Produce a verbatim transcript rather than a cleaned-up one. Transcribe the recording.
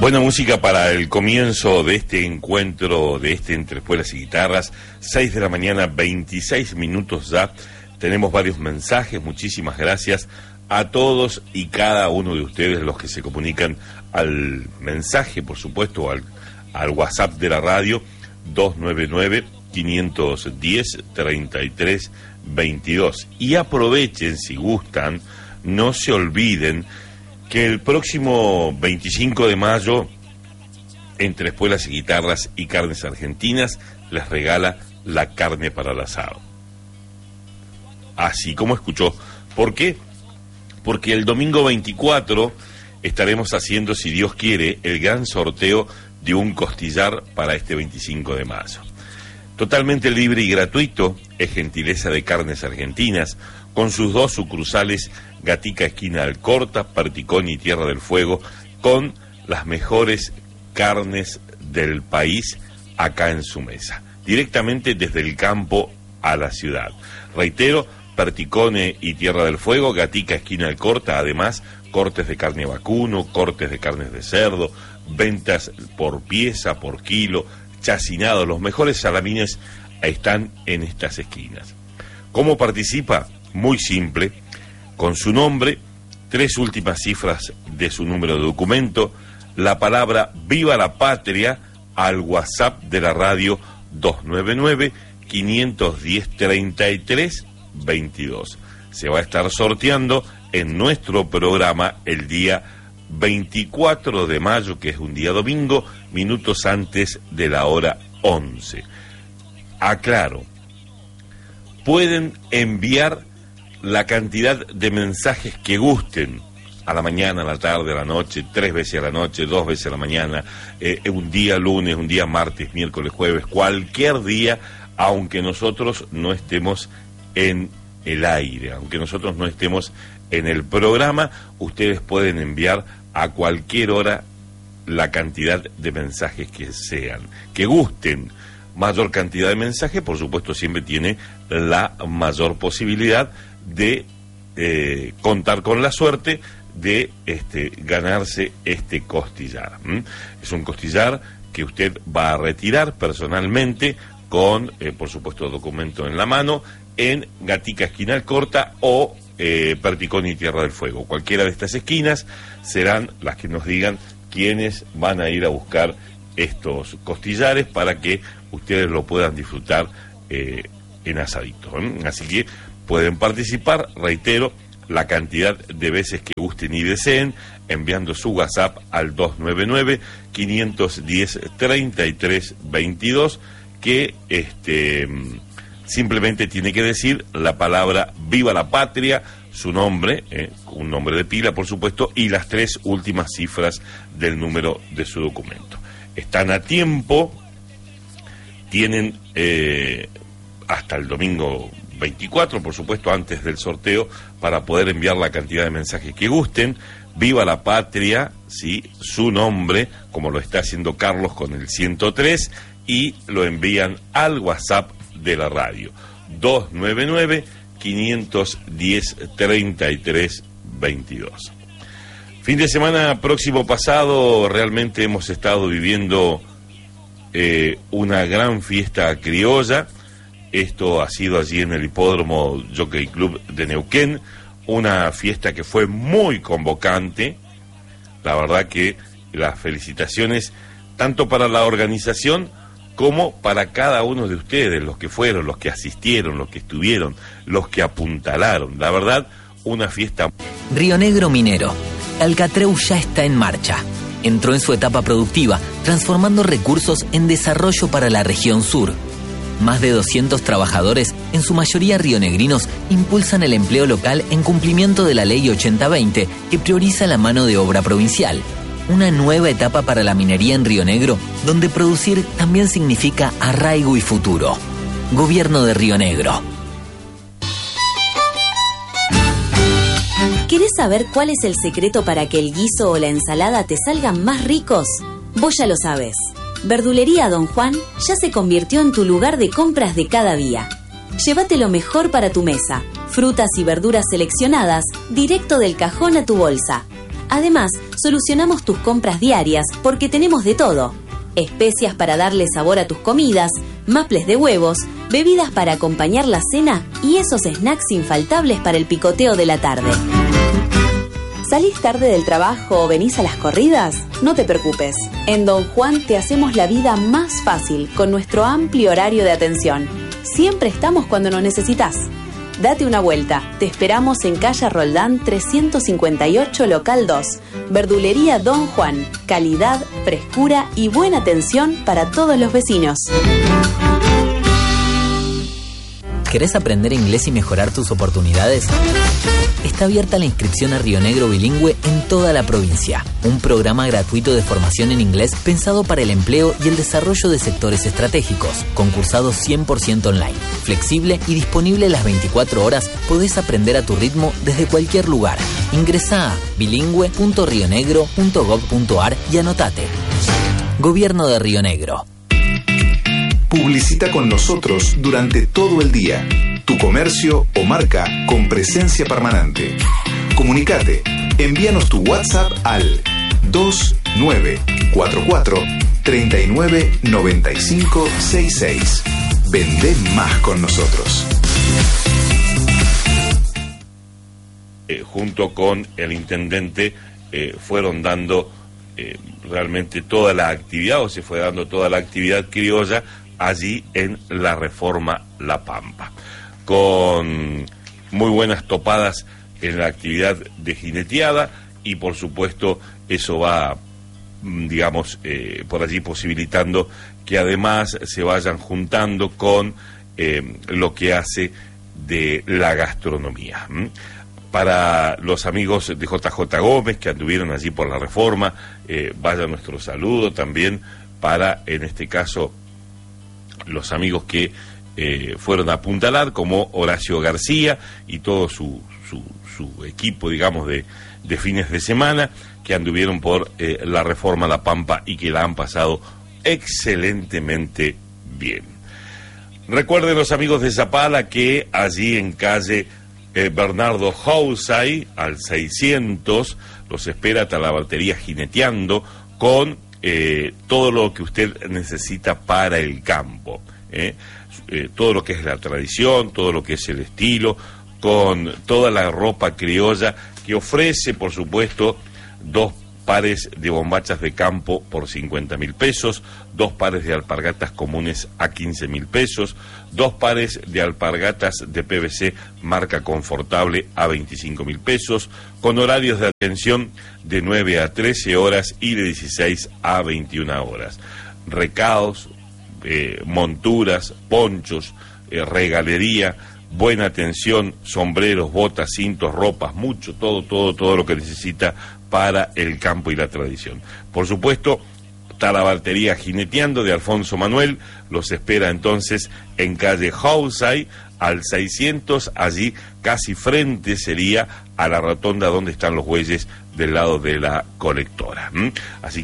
Buena música para el comienzo de este encuentro, de este Entre Espuelas y Guitarras. seis de la mañana, veintiséis minutos ya. Tenemos varios mensajes, muchísimas gracias a todos y cada uno de ustedes, los que se comunican al mensaje, por supuesto, al, al WhatsApp de la radio, dos nueve nueve, cinco uno cero, treinta y tres veintidós. Y aprovechen, si gustan, no se olviden que el próximo veinticinco de mayo, Entre Espuelas y Guitarras y Carnes Argentinas, les regala la carne para el asado. Así como escuchó. ¿Por qué? Porque el domingo veinticuatro estaremos haciendo, si Dios quiere, el gran sorteo de un costillar para este veinticinco de mayo. Totalmente libre y gratuito, es gentileza de Carnes Argentinas, con sus dos sucursales, Gatica esquina Alcorta, Perticón y Tierra del Fuego, con las mejores carnes del país acá en su mesa, directamente desde el campo a la ciudad. Reitero, Perticone y Tierra del Fuego, Gatica esquina Alcorta, además cortes de carne vacuno, cortes de carnes de cerdo, ventas por pieza, por kilo, chacinado, los mejores salamines están en estas esquinas. ¿Cómo participa? Muy simple, con su nombre, tres últimas cifras de su número de documento, la palabra Viva la Patria al WhatsApp de la radio dos nueve nueve, cinco uno cero, treinta y tres veintidós. Se va a estar sorteando en nuestro programa el día veinticuatro de mayo, que es un día domingo, minutos antes de la hora once. Aclaro, pueden enviar la cantidad de mensajes que gusten, a la mañana, a la tarde, a la noche, tres veces a la noche, dos veces a la mañana, eh, un día lunes, un día martes, miércoles, jueves, cualquier día, aunque nosotros no estemos en el aire, aunque nosotros no estemos en el programa, ustedes pueden enviar a cualquier hora la cantidad de mensajes que sean, que gusten. Mayor cantidad de mensajes, por supuesto, siempre tiene la mayor posibilidad de eh, contar con la suerte de este, ganarse este costillar. ¿Mm? Es un costillar que usted va a retirar personalmente con, eh, por supuesto, documento en la mano, en Gatica esquina Alcorta o eh, Perticón y Tierra del Fuego. Cualquiera de estas esquinas serán las que nos digan quiénes van a ir a buscar estos costillares para que ustedes lo puedan disfrutar eh, en asadito. ¿eh? Así que pueden participar, reitero, la cantidad de veces que gusten y deseen, enviando su WhatsApp al dos nueve nueve, cinco uno cero, treinta y tres veintidós, que este, simplemente tiene que decir la palabra Viva la Patria, su nombre, eh, un nombre de pila, por supuesto, y las tres últimas cifras del número de su documento. Están a tiempo, tienen eh, hasta el domingo veinticuatro, por supuesto, antes del sorteo, para poder enviar la cantidad de mensajes que gusten. Viva la Patria, ¿sí? Su nombre, como lo está haciendo Carlos con el ciento tres, y lo envían al WhatsApp de la radio, dos nueve nueve, cinco uno cero, treinta y tres veintidós. Fin de semana próximo pasado, realmente hemos estado viviendo eh, una gran fiesta criolla. Esto ha sido allí en el Hipódromo Jockey Club de Neuquén, una fiesta que fue muy convocante. La verdad que las felicitaciones tanto para la organización como para cada uno de ustedes, los que fueron, los que asistieron, los que estuvieron, los que apuntalaron. La verdad, una fiesta. Río Negro Minero. Alcatreu ya está en marcha. Entró en su etapa productiva, transformando recursos en desarrollo para la región sur. Más de doscientos trabajadores, en su mayoría rionegrinos, impulsan el empleo local en cumplimiento de la Ley ochenta veinte, que prioriza la mano de obra provincial. Una nueva etapa para la minería en Río Negro, donde producir también significa arraigo y futuro. Gobierno de Río Negro. ¿Querés saber cuál es el secreto para que el guiso o la ensalada te salgan más ricos? Vos ya lo sabés. Verdulería Don Juan ya se convirtió en tu lugar de compras de cada día. Llévate lo mejor para tu mesa, frutas y verduras seleccionadas directo del cajón a tu bolsa. Además, solucionamos tus compras diarias porque tenemos de todo. Especias para darle sabor a tus comidas, maples de huevos, bebidas para acompañar la cena y esos snacks infaltables para el picoteo de la tarde. ¿Salís tarde del trabajo o venís a las corridas? No te preocupes. En Don Juan te hacemos la vida más fácil con nuestro amplio horario de atención. Siempre estamos cuando nos necesitas. Date una vuelta. Te esperamos en calle Roldán trescientos cincuenta y ocho, local dos. Verdulería Don Juan. Calidad, frescura y buena atención para todos los vecinos. ¿Querés aprender inglés y mejorar tus oportunidades? Está abierta la inscripción a Río Negro Bilingüe en toda la provincia. Un programa gratuito de formación en inglés pensado para el empleo y el desarrollo de sectores estratégicos. Concursado cien por ciento online. Flexible y disponible las veinticuatro horas, podés aprender a tu ritmo desde cualquier lugar. Ingresá a bilingüe punto rionegro punto gob punto ar y anotate. Gobierno de Río Negro. Publicita con nosotros durante todo el día. Tu comercio o marca con presencia permanente. Comunicate. Envíanos tu WhatsApp al dos nueve cuatro cuatro, tres nueve nueve cinco seis seis. Vendé más con nosotros. Eh, junto con el intendente eh, fueron dando eh, realmente toda la actividad, o se fue dando toda la actividad criolla allí en la Reforma La Pampa, con muy buenas topadas en la actividad de jineteada, y por supuesto eso va, digamos, eh, por allí posibilitando que además se vayan juntando con eh, lo que hace de la gastronomía. ¿Mm? Para los amigos de J J Gómez que anduvieron allí por la Reforma, eh, vaya nuestro saludo también para, en este caso, los amigos que eh, fueron a apuntalar, como Horacio García y todo su, su, su equipo, digamos, de, de fines de semana, que anduvieron por eh, la Reforma La Pampa y que la han pasado excelentemente bien. Recuerden los amigos de Zapala que allí en calle eh, Bernardo Housay, al seiscientos, los espera Talabartería Jineteando con Eh, todo lo que usted necesita para el campo, ¿eh? Eh, todo lo que es la tradición, todo lo que es el estilo, con toda la ropa criolla que ofrece, por supuesto, dos pares de bombachas de campo por cincuenta mil pesos, dos pares de alpargatas comunes a quince mil pesos, dos pares de alpargatas de P V C marca Confortable a veinticinco mil pesos, con horarios de atención de nueve a trece horas y de dieciséis a veintiuna horas. Recados, eh, monturas, ponchos, eh, regalería, buena atención, sombreros, botas, cintos, ropas, mucho, todo, todo, todo lo que necesita para el campo y la tradición. Por supuesto, Talabartería Jineteando de Alfonso Manuel los espera entonces en calle Housay al seiscientos, allí casi frente sería a la rotonda donde están los bueyes del lado de la colectora. ¿Mm? Así